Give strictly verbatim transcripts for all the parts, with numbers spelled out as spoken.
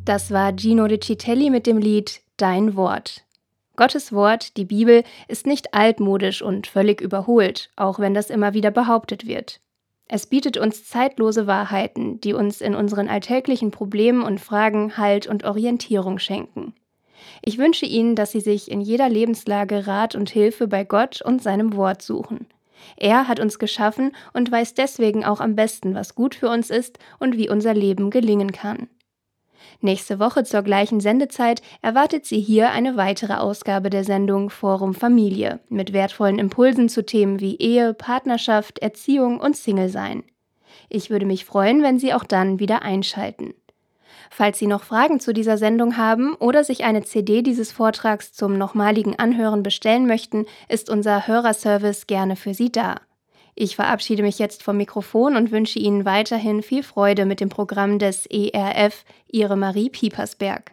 Das war Gino Riccitelli mit dem Lied »Dein Wort«. Gottes Wort, die Bibel, ist nicht altmodisch und völlig überholt, auch wenn das immer wieder behauptet wird. Es bietet uns zeitlose Wahrheiten, die uns in unseren alltäglichen Problemen und Fragen Halt und Orientierung schenken. Ich wünsche Ihnen, dass Sie sich in jeder Lebenslage Rat und Hilfe bei Gott und seinem Wort suchen. Er hat uns geschaffen und weiß deswegen auch am besten, was gut für uns ist und wie unser Leben gelingen kann. Nächste Woche zur gleichen Sendezeit erwartet Sie hier eine weitere Ausgabe der Sendung Forum Familie mit wertvollen Impulsen zu Themen wie Ehe, Partnerschaft, Erziehung und Single-Sein. Ich würde mich freuen, wenn Sie auch dann wieder einschalten. Falls Sie noch Fragen zu dieser Sendung haben oder sich eine C D dieses Vortrags zum nochmaligen Anhören bestellen möchten, ist unser Hörerservice gerne für Sie da. Ich verabschiede mich jetzt vom Mikrofon und wünsche Ihnen weiterhin viel Freude mit dem Programm des E R F, Ihre Marie Piepersberg.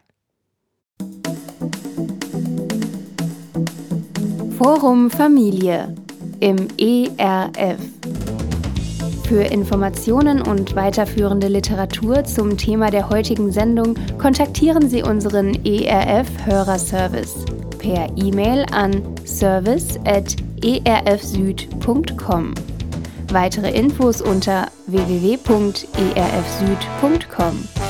Forum Familie im E R F. Für Informationen und weiterführende Literatur zum Thema der heutigen Sendung kontaktieren Sie unseren E R F-Hörerservice per E-Mail an service at e r f süd punkt com. Weitere Infos unter w w w punkt e r f süd punkt com.